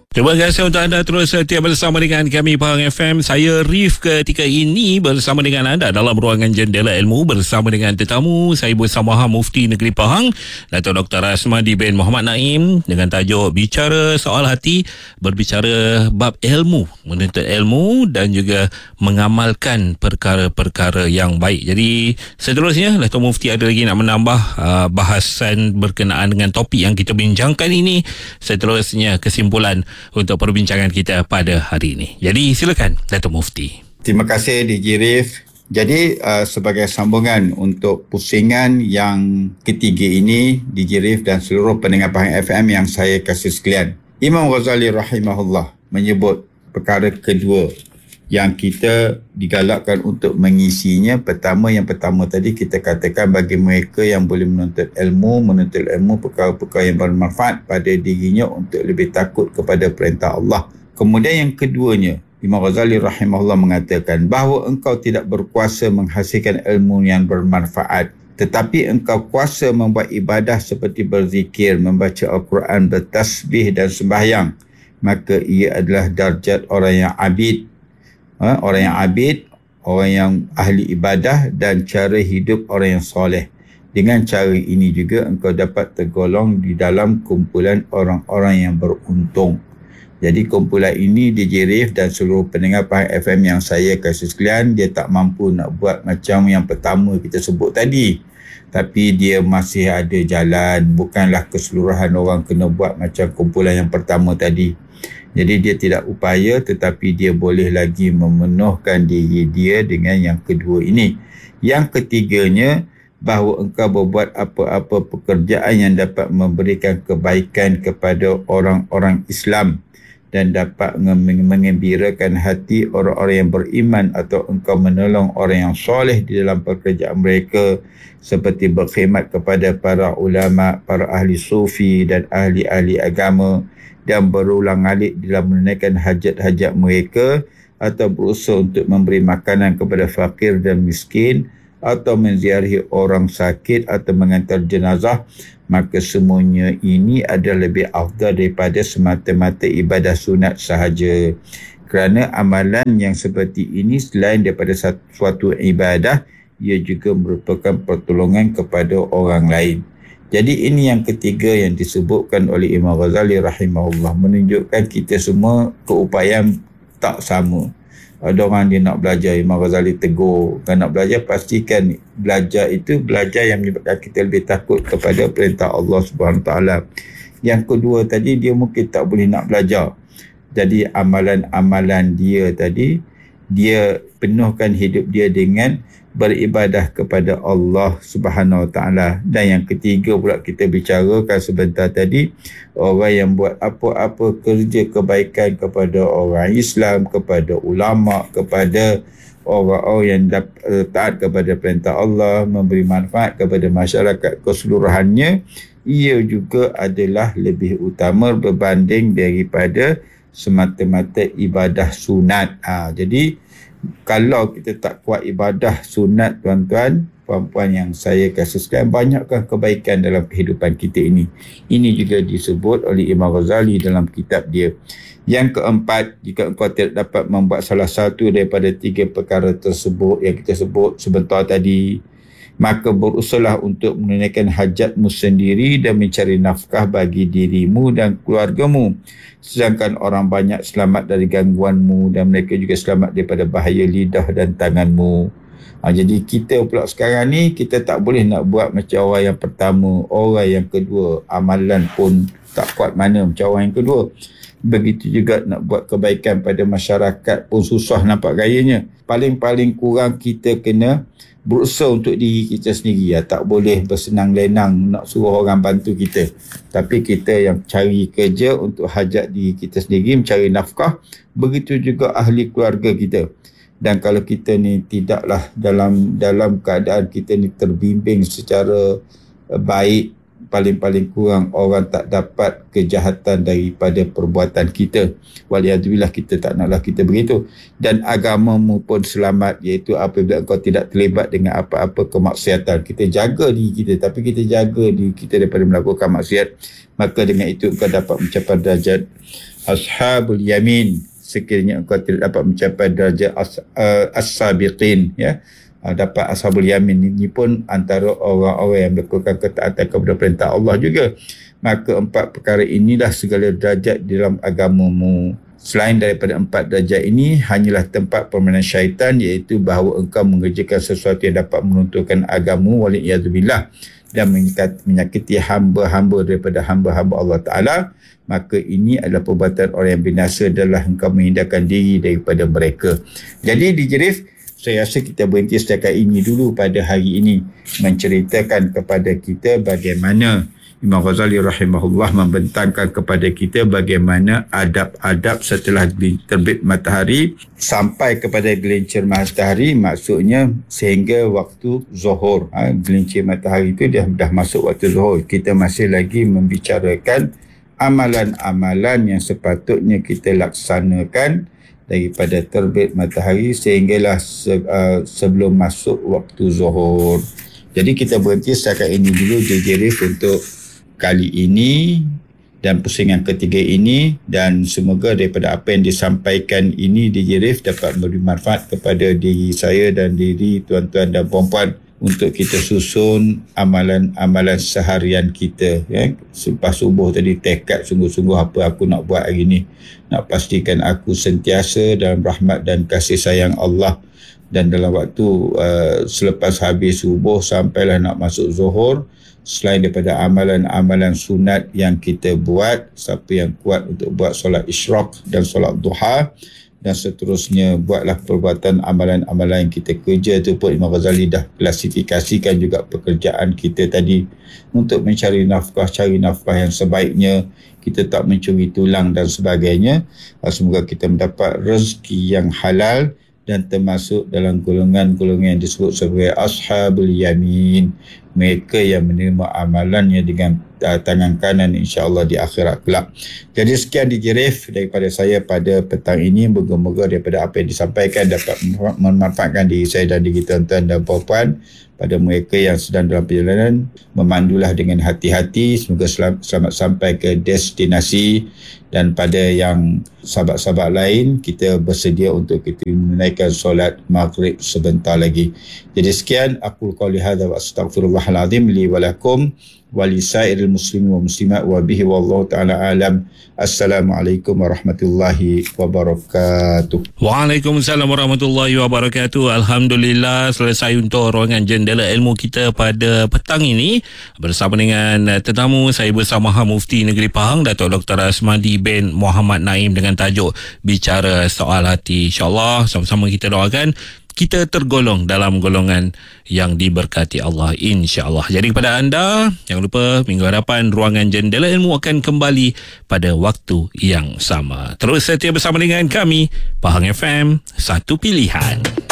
Terima kasih untuk anda terus setia bersama dengan kami Pahang FM. Saya Rif ketika ini bersama dengan anda dalam ruangan Jendela Ilmu bersama dengan tetamu saya Bersamaha Mufti Negeri Pahang, Dato' Dr. Asmadi bin Muhammad Naim, dengan tajuk Bicara Soal Hati, berbicara bab ilmu, menuntut ilmu dan juga mengamalkan perkara-perkara yang baik. Jadi seterusnya Dato' Mufti ada lagi nak menambah bahasan berkenaan dengan topik yang kita bincangkan ini. Seterusnya kesimpulan untuk perbincangan kita pada hari ini. Jadi silakan Dato' Mufti. Terima kasih DJ Rif. Jadi sebagai sambungan untuk pusingan yang ketiga ini, DJ Rif dan seluruh pendengar Pahang FM yang saya kasih sekalian, Imam Ghazali rahimahullah menyebut perkara kedua yang kita digalakkan untuk mengisinya. Yang pertama tadi kita katakan bagi mereka yang boleh menuntut ilmu perkara-perkara yang bermanfaat pada dirinya untuk lebih takut kepada perintah Allah. Kemudian yang keduanya, Imam Ghazali rahimahullah mengatakan bahawa engkau tidak berkuasa menghasilkan ilmu yang bermanfaat, tetapi engkau kuasa membuat ibadah seperti berzikir, membaca Al-Quran, bertasbih dan sembahyang, maka ia adalah darjat orang yang abid, orang yang ahli ibadah dan cara hidup orang yang soleh. Dengan cara ini juga engkau dapat tergolong di dalam kumpulan orang-orang yang beruntung. Jadi kumpulan ini DJ Rif dan seluruh pendengar Pahang FM yang saya kasih sekalian, dia tak mampu nak buat macam yang pertama kita sebut tadi, tapi dia masih ada jalan. Bukanlah keseluruhan orang kena buat macam kumpulan yang pertama tadi. Jadi dia tidak upaya, tetapi dia boleh lagi memenuhkan diri dia dengan yang kedua ini. Yang ketiganya, bahawa engkau berbuat apa-apa pekerjaan yang dapat memberikan kebaikan kepada orang-orang Islam dan dapat mengembirakan hati orang-orang yang beriman, atau engkau menolong orang yang soleh di dalam pekerjaan mereka, seperti berkhidmat kepada para ulama, para ahli sufi dan ahli-ahli agama, dan berulang-alik dalam menunaikan hajat-hajat mereka, atau berusaha untuk memberi makanan kepada fakir dan miskin, atau menziarahi orang sakit, atau mengantar jenazah, maka semuanya ini adalah lebih afdal daripada semata-mata ibadah sunat sahaja. Kerana amalan yang seperti ini selain daripada suatu ibadah, ia juga merupakan pertolongan kepada orang lain. Jadi ini yang ketiga yang disebutkan oleh Imam Ghazali rahimahullah, menunjukkan kita semua keupayaan tak sama. Ada orang dia nak belajar, Imam Ghazali tegur, kalau nak belajar pastikan belajar itu belajar yang menyebabkan kita lebih takut kepada perintah Allah Subhanahu Taala. Yang kedua tadi, dia mungkin tak boleh nak belajar. Jadi amalan-amalan dia tadi, dia penuhkan hidup dia dengan beribadah kepada Allah Subhanahu Wa Taala. Dan yang ketiga pula kita bicarakan sebentar tadi, orang yang buat apa-apa kerja kebaikan kepada orang Islam, kepada ulama, kepada orang-orang yang taat kepada perintah Allah, memberi manfaat kepada masyarakat keseluruhannya, ia juga adalah lebih utama berbanding daripada semata-mata ibadah sunat. Jadi kalau kita tak kuat ibadah sunat, tuan-tuan, puan-puan yang saya kasih sekalian, banyakkan kebaikan dalam kehidupan kita ini. Ini juga disebut oleh Imam Ghazali dalam kitab dia. Yang keempat, jika engkau tidak dapat membuat salah satu daripada tiga perkara tersebut yang kita sebut sebentar tadi, maka berusahalah untuk menunaikan hajatmu sendiri dan mencari nafkah bagi dirimu dan keluargamu. Sedangkan orang banyak selamat dari gangguanmu, dan mereka juga selamat daripada bahaya lidah dan tanganmu. Jadi kita pula sekarang ni, kita tak boleh nak buat macam orang yang pertama, orang yang kedua. Amalan pun tak kuat mana macam orang yang kedua. Begitu juga nak buat kebaikan pada masyarakat pun susah nampak gayanya. Paling-paling kurang kita kena berusaha untuk diri kita sendiri. Tak boleh bersenang lenang nak suruh orang bantu kita. Tapi kita yang cari kerja untuk hajat diri kita sendiri, mencari nafkah. Begitu juga ahli keluarga kita. Dan kalau kita ni tidaklah dalam keadaan kita ni terbimbing secara baik paling-paling kurang orang tak dapat kejahatan daripada perbuatan kita. Waliyadzubillah, kita tak naklah kita begitu. Dan agamamu pun selamat, iaitu apabila engkau tidak terlibat dengan apa-apa kemaksiatan. Kita jaga diri kita, tapi kita jaga diri kita daripada melakukan maksiat. Maka dengan itu engkau dapat mencapai derajat ashabul yamin, sekiranya engkau tidak dapat mencapai derajat as-sabiqin, ya. Dapat ashabul yamin ini pun antara orang-orang yang melakukan ketaatan kepada perintah Allah juga. Maka 4 perkara inilah segala derajat di dalam agamamu. Selain daripada 4 derajat ini, hanyalah tempat permainan syaitan, iaitu bahawa engkau mengerjakan sesuatu yang dapat menunturkan agamamu, waliyadzubillah, dan menyakiti hamba-hamba daripada hamba-hamba Allah Ta'ala. Maka ini adalah perbuatan orang yang binasa, adalah engkau menghindarkan diri daripada mereka. Jadi di Jerif, saya rasa kita berhenti setakat ini dulu pada hari ini, menceritakan kepada kita bagaimana Imam Ghazali rahimahullah membentangkan kepada kita bagaimana adab-adab setelah terbit matahari sampai kepada gelincir matahari, maksudnya sehingga waktu zuhur. Gelincir matahari itu dah masuk waktu zuhur. Kita masih lagi membicarakan amalan-amalan yang sepatutnya kita laksanakan daripada terbit matahari sehinggalah sebelum masuk waktu zuhur. Jadi kita berhenti setakat ini dulu Jerif untuk kali ini dan pusingan ketiga ini, dan semoga daripada apa yang disampaikan ini Jerif dapat memberi manfaat kepada diri saya dan diri tuan-tuan dan puan-puan untuk kita susun amalan-amalan seharian kita, ya. Selepas subuh tadi tekad sungguh-sungguh apa aku nak buat hari ni, nak pastikan aku sentiasa dalam rahmat dan kasih sayang Allah. Dan dalam waktu selepas habis subuh sampailah nak masuk zuhur, selain daripada amalan-amalan sunat yang kita buat, siapa yang kuat untuk buat solat isyraq dan solat duha dan seterusnya, buatlah perbuatan amalan-amalan yang kita kerja tu pun Imam Ghazali dah klasifikasikan juga pekerjaan kita tadi untuk mencari nafkah, cari nafkah yang sebaiknya, kita tak mencuri tulang dan sebagainya. Semoga kita mendapat rezeki yang halal dan termasuk dalam golongan-golongan yang disebut sebagai ashabul yamin, mereka yang menerima amalannya dengan tangan kanan insya-Allah di akhirat kelak. Jadi sekian di Jerif daripada saya pada petang ini. Moga-moga daripada apa yang disampaikan dapat memanfaatkan diri saya dan diri tuan-tuan dan puan-puan. Pada mereka yang sedang dalam perjalanan, memandulah dengan hati-hati, semoga selamat sampai ke destinasi. Dan pada yang sahabat-sahabat lain, kita bersedia untuk kita menunaikan solat maghrib sebentar lagi. Jadi sekian, aku qauli hadza wa astaghfirullahal azim li wa lakum wa li sairil muslimin wa muslimat wa bihi wallahu taala alam. Assalamualaikum warahmatullahi wabarakatuh. Waalaikumsalam warahmatullahi wabarakatuh. Alhamdulillah, selesai untuk ruangan jendela ilmu kita pada petang ini bersama dengan tetamu saya bersama Mufti Negeri Pahang Datuk Dr. Asmadi bin Muhammad Naim dengan tajuk Bicara Soal Hati. InsyaAllah sama-sama kita doakan kita tergolong dalam golongan yang diberkati Allah, insya-Allah. Jadi kepada anda, jangan lupa minggu hadapan ruangan jendela ilmu akan kembali pada waktu yang sama. Terus setia bersama dengan kami, Pahang FM, satu pilihan.